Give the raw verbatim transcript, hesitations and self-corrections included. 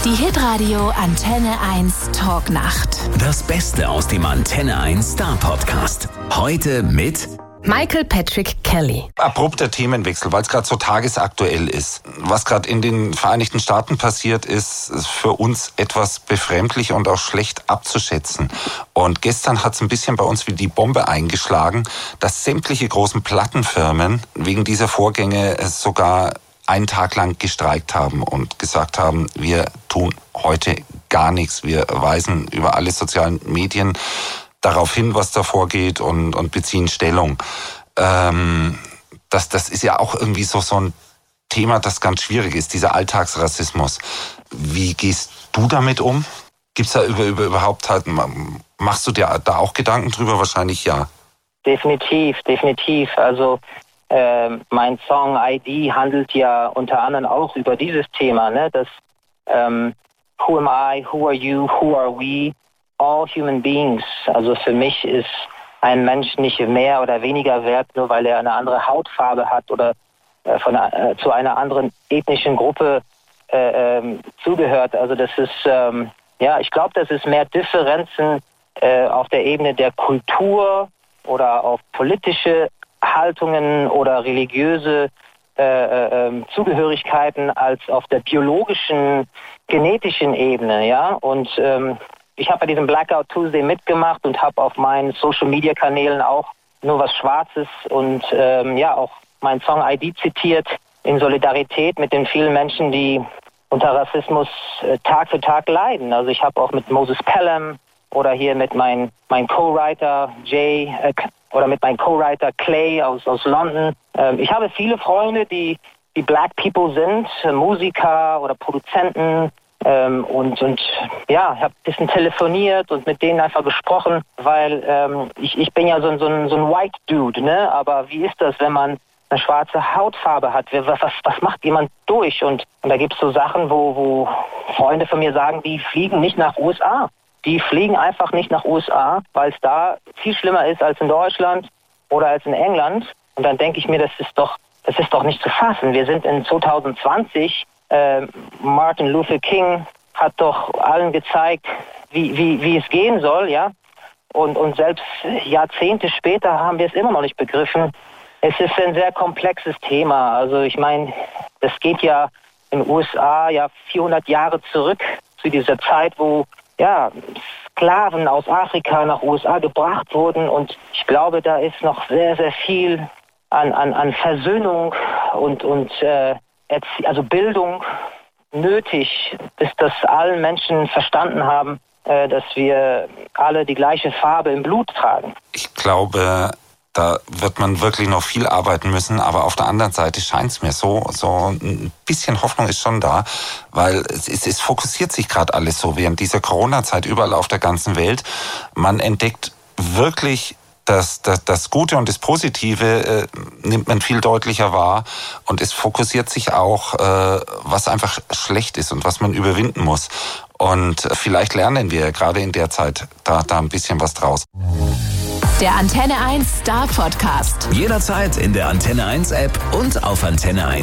Die Hitradio Antenne eins Talknacht. Das Beste aus dem Antenne eins Star Podcast. Heute mit Michael Patrick Kelly. Abrupter Themenwechsel, weil es gerade so tagesaktuell ist. Was gerade in den Vereinigten Staaten passiert, ist für uns etwas befremdlich und auch schlecht abzuschätzen. Und gestern hat es ein bisschen bei uns wie die Bombe eingeschlagen, dass sämtliche großen Plattenfirmen wegen dieser Vorgänge sogar einen Tag lang gestreikt haben und gesagt haben, wir tun heute gar nichts. Wir weisen über alle sozialen Medien darauf hin, was da vorgeht und, und beziehen Stellung. Ähm, das, das ist ja auch irgendwie so, so ein Thema, das ganz schwierig ist, dieser Alltagsrassismus. Wie gehst du damit um? Gibt's da über, über überhaupt halt, machst du dir da auch Gedanken drüber? Wahrscheinlich ja. Definitiv, definitiv. Also äh, mein Song I D handelt ja unter anderem auch über dieses Thema, ne? Das ähm, Who am I, who are you, who are we? All human beings. Also für mich ist ein Mensch nicht mehr oder weniger wert, nur weil er eine andere Hautfarbe hat oder äh, von äh, zu einer anderen ethnischen Gruppe äh, ähm, zugehört. Also das ist, ähm, ja, ich glaube, das ist mehr Differenzen äh, auf der Ebene der Kultur oder auf politische Haltungen oder religiöse äh, äh, Zugehörigkeiten als auf der biologischen, genetischen Ebene, ja. Und ähm, ich habe bei diesem Blackout Tuesday mitgemacht und habe auf meinen Social-Media-Kanälen auch nur was Schwarzes und ähm, ja auch meinen Song I D zitiert in Solidarität mit den vielen Menschen, die unter Rassismus äh, Tag für Tag leiden. Also ich habe auch mit Moses Pelham oder hier mit meinem mein Co-Writer Jay äh, oder mit meinem Co-Writer Clay aus, aus London. Ähm, ich habe viele Freunde, die, die Black People sind, äh, Musiker oder Produzenten. Ähm, und, und ja, ich habe ein bisschen telefoniert und mit denen einfach gesprochen, weil ähm, ich, ich bin ja so, so, ein, so ein White Dude, ne? Aber wie ist das, wenn man eine schwarze Hautfarbe hat? Was, was, was macht jemand durch? Und, und da gibt es so Sachen, wo, wo Freunde von mir sagen, die fliegen nicht nach U S A. Die fliegen einfach nicht nach U S A, weil es da viel schlimmer ist als in Deutschland oder als in England. Und dann denke ich mir, das ist doch, das ist doch nicht zu fassen. Wir sind in zwanzig zwanzig. Äh, Martin Luther King hat doch allen gezeigt, wie, wie, wie es gehen soll, ja. Und, und selbst Jahrzehnte später haben wir es immer noch nicht begriffen. Es ist ein sehr komplexes Thema. Also ich meine, das geht ja in den U S A ja vierhundert Jahre zurück zu dieser Zeit, wo ja Sklaven aus Afrika nach U S A gebracht wurden. Und ich glaube, da ist noch sehr, sehr viel an, an, an Versöhnung und, und äh, also Bildung nötig, bis das allen Menschen verstanden haben, dass wir alle die gleiche Farbe im Blut tragen. Ich glaube, da wird man wirklich noch viel arbeiten müssen, aber auf der anderen Seite scheint es mir so, so ein bisschen Hoffnung ist schon da, weil es, es, es fokussiert sich gerade alles so während dieser Corona-Zeit überall auf der ganzen Welt. Man entdeckt wirklich Das, das, das Gute und das Positive äh, nimmt man viel deutlicher wahr und es fokussiert sich auch, äh, was einfach schlecht ist und was man überwinden muss. Und äh, vielleicht lernen wir gerade in der Zeit da, da ein bisschen was draus. Der Antenne eins Star Podcast. jederzeit in der Antenne eins App und auf antenne eins.